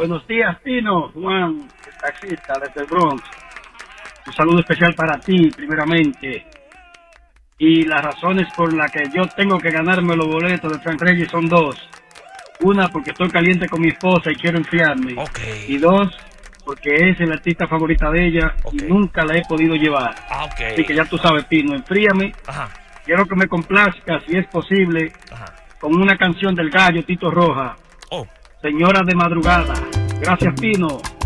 Buenos días, Pino. Juan, el taxista desde el Bronx. Un saludo especial para ti, primeramente. Y las razones por las que yo tengo que ganarme los boletos de Frank Reyes son dos. Una, porque estoy caliente con mi esposa y quiero enfriarme. Okay. Y dos, porque es el artista favorita de ella y nunca la he podido llevar. Okay. Así que ya tú sabes, Pino, enfríame. Ajá. Quiero que me complazca, si es posible, con una canción del gallo Tito Roja. Señora de madrugada. Gracias, Pino.